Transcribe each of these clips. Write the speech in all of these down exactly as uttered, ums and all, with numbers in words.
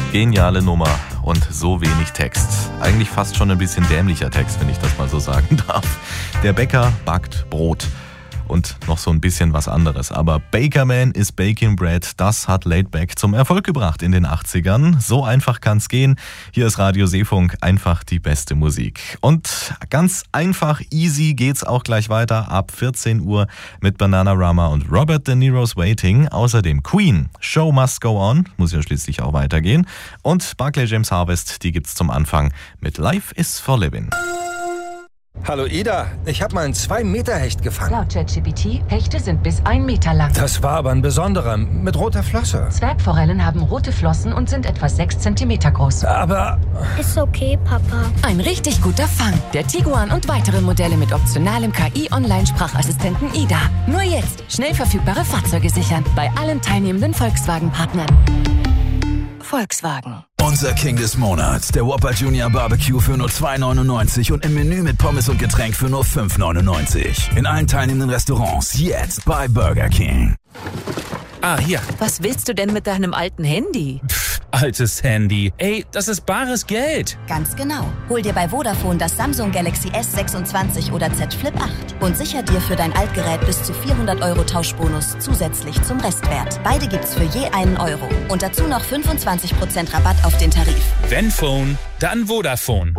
Geniale Nummer und so wenig Text. Eigentlich fast schon ein bisschen dämlicher Text, wenn ich das mal so sagen darf. Der Bäcker backt Brot. Und noch so ein bisschen was anderes. Aber Bakerman is Baking Bread, das hat Laidback zum Erfolg gebracht in den achtzigern. So einfach kann's gehen. Hier ist Radio Seefunk, einfach die beste Musik. Und ganz einfach, easy geht's auch gleich weiter ab vierzehn Uhr mit Bananarama und Robert De Niro's Waiting. Außerdem Queen, Show Must Go On, muss ja schließlich auch weitergehen. Und Barclay James Harvest, die gibt's zum Anfang mit Life is for Living. Hallo Ida, ich habe mal einen zwei Meter Hecht gefangen. Laut ChatGPT, Hechte sind bis ein Meter lang. Das war aber ein besonderer, mit roter Flosse. Zwergforellen haben rote Flossen und sind etwa sechs Zentimeter groß. Aber... Ist okay, Papa. Ein richtig guter Fang. Der Tiguan und weitere Modelle mit optionalem K I-Online-Sprachassistenten Ida. Nur jetzt schnell verfügbare Fahrzeuge sichern. Bei allen teilnehmenden Volkswagen-Partnern. Volkswagen. Unser King des Monats, der Whopper Junior Barbecue für nur zwei neunundneunzig und im Menü mit Pommes und Getränk für nur fünf neunundneunzig. In allen teilnehmenden Restaurants jetzt bei Burger King. Ah, hier. Was willst du denn mit deinem alten Handy? Pff, altes Handy. Ey, das ist bares Geld. Ganz genau. Hol dir bei Vodafone das Samsung Galaxy S sechsundzwanzig oder Z Flip acht und sicher dir für dein Altgerät bis zu vierhundert Euro Tauschbonus zusätzlich zum Restwert. Beide gibt's für je einen Euro. Und dazu noch fünfundzwanzig Prozent Rabatt auf den Tarif. Wenn Phone, dann Vodafone.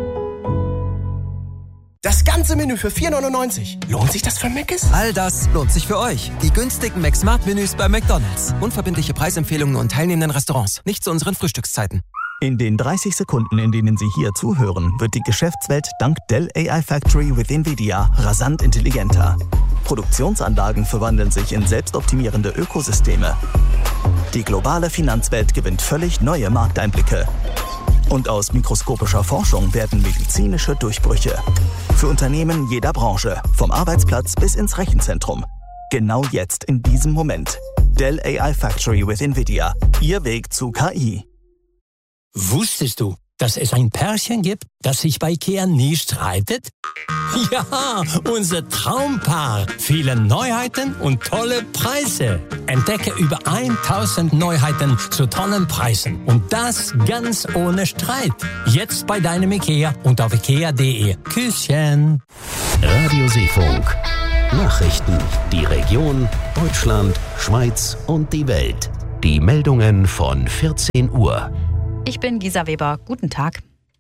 Das ganze Menü für vier neunundneunzig. Lohnt sich das für Mc's? All das lohnt sich für euch. Die günstigen McSmart-Menüs bei McDonald's. Unverbindliche Preisempfehlungen und teilnehmenden Restaurants. Nicht zu unseren Frühstückszeiten. In den dreißig Sekunden, in denen Sie hier zuhören, wird die Geschäftswelt dank Dell A I Factory with NVIDIA rasant intelligenter. Produktionsanlagen verwandeln sich in selbstoptimierende Ökosysteme. Die globale Finanzwelt gewinnt völlig neue Markteinblicke. Und aus mikroskopischer Forschung werden medizinische Durchbrüche. Für Unternehmen jeder Branche, vom Arbeitsplatz bis ins Rechenzentrum. Genau jetzt, in diesem Moment. Dell A I Factory with NVIDIA. Ihr Weg zu K I. Wusstest du, dass es ein Pärchen gibt, das sich bei IKEA nie streitet? Ja, unser Traumpaar. Viele Neuheiten und tolle Preise. Entdecke über tausend Neuheiten zu tollen Preisen. Und das ganz ohne Streit. Jetzt bei deinem IKEA und auf ikea punkt de. Küsschen. Radio Seefunk. Nachrichten. Die Region, Deutschland, Schweiz und die Welt. Die Meldungen von vierzehn Uhr. Ich bin Gisa Weber. Guten Tag.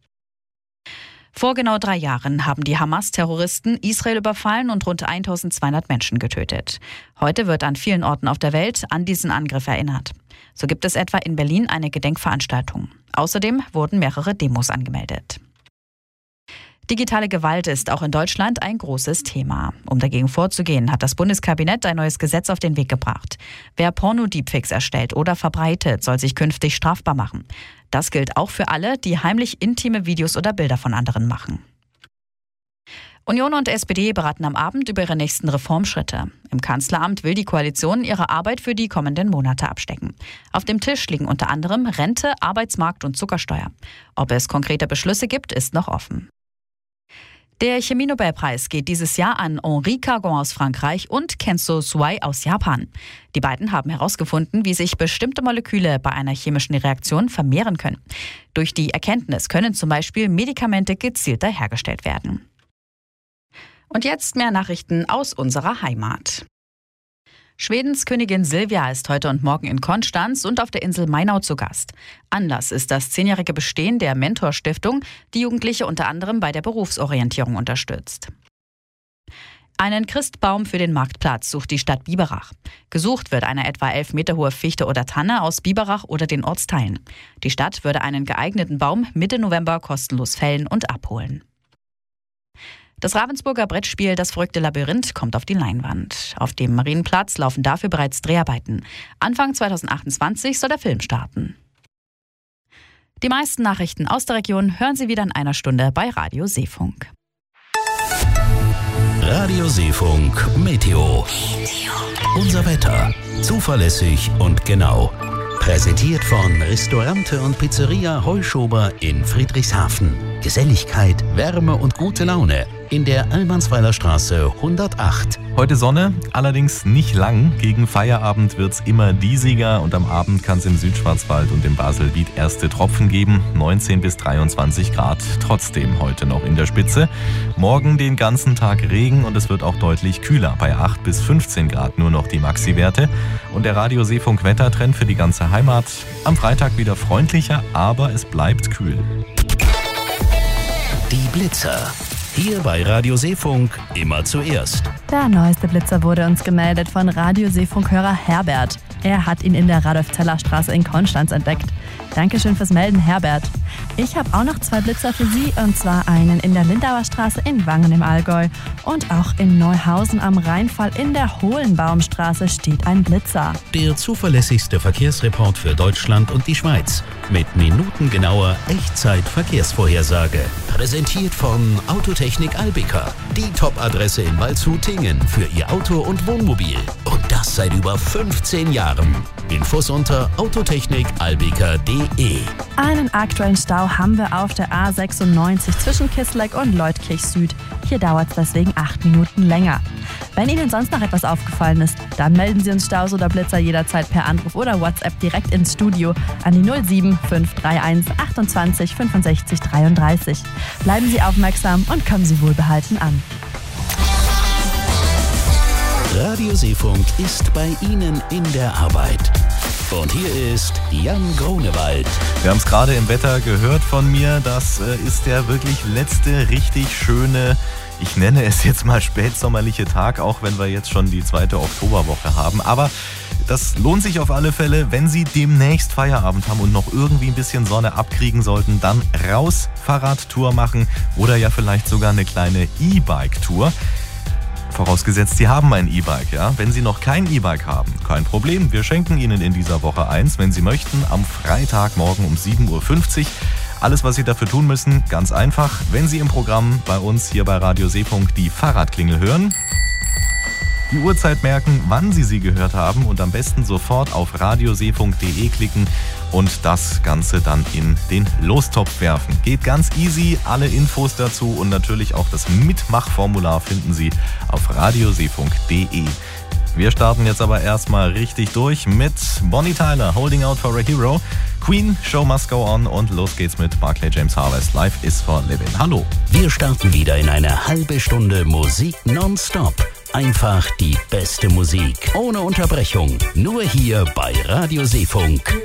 Vor genau drei Jahren haben die Hamas-Terroristen Israel überfallen und rund eintausendzweihundert Menschen getötet. Heute wird an vielen Orten auf der Welt an diesen Angriff erinnert. So gibt es etwa in Berlin eine Gedenkveranstaltung. Außerdem wurden mehrere Demos angemeldet. Digitale Gewalt ist auch in Deutschland ein großes Thema. Um dagegen vorzugehen, hat das Bundeskabinett ein neues Gesetz auf den Weg gebracht. Wer Porno-Deepfakes erstellt oder verbreitet, soll sich künftig strafbar machen. Das gilt auch für alle, die heimlich intime Videos oder Bilder von anderen machen. Union und S P D beraten am Abend über ihre nächsten Reformschritte. Im Kanzleramt will die Koalition ihre Arbeit für die kommenden Monate abstecken. Auf dem Tisch liegen unter anderem Rente, Arbeitsmarkt und Zuckersteuer. Ob es konkrete Beschlüsse gibt, ist noch offen. Der Chemie-Nobelpreis geht dieses Jahr an Henri Cargon aus Frankreich und Kenzo Suai aus Japan. Die beiden haben herausgefunden, wie sich bestimmte Moleküle bei einer chemischen Reaktion vermehren können. Durch die Erkenntnis können zum Beispiel Medikamente gezielter hergestellt werden. Und jetzt mehr Nachrichten aus unserer Heimat. Schwedens Königin Silvia ist heute und morgen in Konstanz und auf der Insel Mainau zu Gast. Anlass ist das zehnjährige Bestehen der Mentor-Stiftung, die Jugendliche unter anderem bei der Berufsorientierung unterstützt. Einen Christbaum für den Marktplatz sucht die Stadt Biberach. Gesucht wird eine etwa elf Meter hohe Fichte oder Tanne aus Biberach oder den Ortsteilen. Die Stadt würde einen geeigneten Baum Mitte November kostenlos fällen und abholen. Das Ravensburger Brettspiel Das verrückte Labyrinth kommt auf die Leinwand. Auf dem Marienplatz laufen dafür bereits Dreharbeiten. Anfang zweitausendachtundzwanzig soll der Film starten. Die meisten Nachrichten aus der Region hören Sie wieder in einer Stunde bei Radio Seefunk. Radio Seefunk Meteo. Unser Wetter. Zuverlässig und genau. Präsentiert von Restaurante und Pizzeria Heuschober in Friedrichshafen. Geselligkeit, Wärme und gute Laune in der Almansweiler Straße hundertacht. Heute Sonne, allerdings nicht lang. Gegen Feierabend wird's immer diesiger und am Abend kann es im Südschwarzwald und im Baselbiet erste Tropfen geben. neunzehn bis dreiundzwanzig Grad, trotzdem heute noch in der Spitze. Morgen den ganzen Tag Regen und es wird auch deutlich kühler. Bei acht bis fünfzehn Grad nur noch die Maxi-Werte. Und der Radio Seefunk Wettertrend für die ganze Heimat. Am Freitag wieder freundlicher, aber es bleibt kühl. Die Blitzer. Hier bei Radio Seefunk immer zuerst. Der neueste Blitzer wurde uns gemeldet von Radio Seefunk-Hörer Herbert. Er hat ihn in der Radolf-Zeller-Straße in Konstanz entdeckt. Dankeschön fürs Melden, Herbert. Ich habe auch noch zwei Blitzer für Sie, und zwar einen in der Lindauer Straße in Wangen im Allgäu und auch in Neuhausen am Rheinfall in der Hohlenbaumstraße steht ein Blitzer. Der zuverlässigste Verkehrsreport für Deutschland und die Schweiz mit minutengenauer Echtzeit-Verkehrsvorhersage. Präsentiert von Autotechnik Albica, die Top-Adresse in Waldshut-Tingen für Ihr Auto und Wohnmobil. Und das seit über fünfzehn Jahren. Infos unter autotechnik albica punkt de. Einen aktuellen Stau haben wir auf der A sechsundneunzig zwischen Kisleck und Leutkirch Süd. Hier dauert es deswegen acht Minuten länger. Wenn Ihnen sonst noch etwas aufgefallen ist, dann melden Sie uns Staus oder Blitzer jederzeit per Anruf oder WhatsApp direkt ins Studio an die null sieben fünf drei eins achtundzwanzig fünfundsechzig dreiunddreißig. Bleiben Sie aufmerksam und kommen Sie wohlbehalten an. Radio Seefunk ist bei Ihnen in der Arbeit. Und hier ist Jan Grunewald. Wir haben es gerade im Wetter gehört von mir. Das äh, ist der wirklich letzte richtig schöne, ich nenne es jetzt mal spätsommerliche Tag, auch wenn wir jetzt schon die zweite Oktoberwoche haben. Aber das lohnt sich auf alle Fälle, wenn Sie demnächst Feierabend haben und noch irgendwie ein bisschen Sonne abkriegen sollten, dann raus Fahrradtour machen oder ja vielleicht sogar eine kleine E-Bike-Tour. Vorausgesetzt, Sie haben ein E-Bike, ja. Wenn Sie noch kein E-Bike haben, kein Problem. Wir schenken Ihnen in dieser Woche eins, wenn Sie möchten, am Freitagmorgen um sieben Uhr fünfzig. Alles, was Sie dafür tun müssen, ganz einfach. Wenn Sie im Programm bei uns hier bei Radio Seefunk die Fahrradklingel hören, die Uhrzeit merken, wann Sie sie gehört haben und am besten sofort auf radioseefunk punkt de klicken und das Ganze dann in den Lostopf werfen. Geht ganz easy, alle Infos dazu und natürlich auch das Mitmachformular finden Sie auf radioseefunk punkt de. Wir starten jetzt aber erstmal richtig durch mit Bonnie Tyler, Holding Out for a Hero, Queen, Show Must Go On und los geht's mit Barclay James Harvest, Life is for Living. Hallo. Wir starten wieder in eine halbe Stunde Musik nonstop. Einfach die beste Musik, ohne Unterbrechung, nur hier bei Radio Seefunk.